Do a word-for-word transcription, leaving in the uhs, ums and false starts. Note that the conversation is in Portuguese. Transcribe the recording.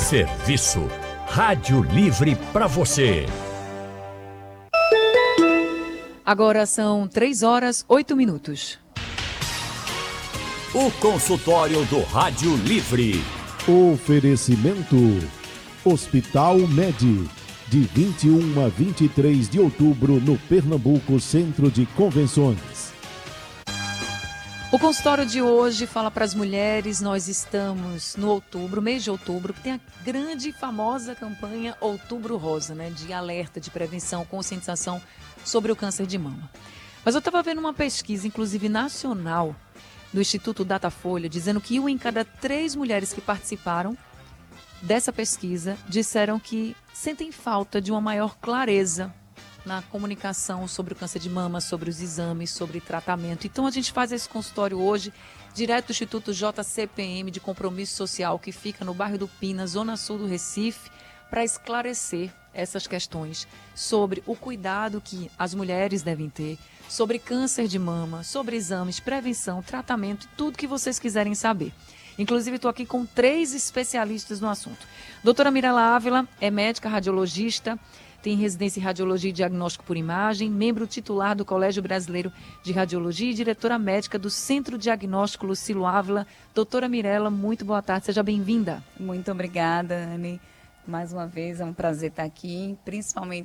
Serviço. Rádio Livre para você. Agora são três horas, oito minutos. O consultório do Rádio Livre. Oferecimento Hospital Med, de vinte e um a vinte e três de outubro no Pernambuco Centro de Convenções. O consultório de hoje fala para as mulheres. Nós estamos no outubro, mês de outubro, que tem a grande e famosa campanha Outubro Rosa, né, de alerta, de prevenção, conscientização sobre o câncer de mama. Mas eu estava vendo uma pesquisa, inclusive nacional, do Instituto Datafolha, dizendo que uma em cada três mulheres que participaram dessa pesquisa disseram que sentem falta de uma maior clareza na comunicação sobre o câncer de mama, sobre os exames, sobre tratamento. Então a gente faz esse consultório hoje, direto do Instituto J C P M de Compromisso Social, que fica no bairro do Pina, zona sul do Recife, para esclarecer essas questões sobre o cuidado que as mulheres devem ter, sobre câncer de mama, sobre exames, prevenção, tratamento e tudo que vocês quiserem saber. Inclusive, estou aqui com três especialistas no assunto. Doutora Mirela Ávila é médica radiologista, tem residência em Radiologia e Diagnóstico por Imagem, membro titular do Colégio Brasileiro de Radiologia e diretora médica do Centro Diagnóstico Lucilo Ávila. Doutora Mirela, muito boa tarde, seja bem-vinda. Muito obrigada, Anne. Mais uma vez, é um prazer estar aqui, principalmente